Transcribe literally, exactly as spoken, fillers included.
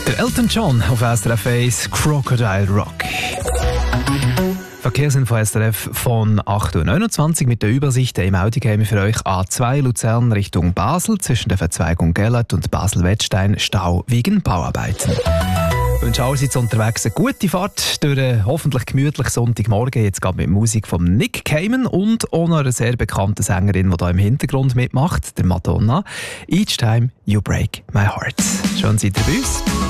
Der Elton John auf S R F eins, Crocodile Rock. Verkehrsinfo S R F von acht Uhr neunundzwanzig mit der Übersicht. Im Auto käme für euch A zwei Luzern Richtung Basel zwischen der Verzweigung Gellert und Basel-Wettstein Stau wegen Bauarbeiten. Ich wünsche allerseits unterwegs eine gute Fahrt durch einen hoffentlich gemütlichen Sonntagmorgen. Jetzt geht mit Musik von Nick Cayman und auch noch einer sehr bekannten Sängerin, die hier im Hintergrund mitmacht, der Madonna. Each time you break my heart. Schön seid ihr bei uns.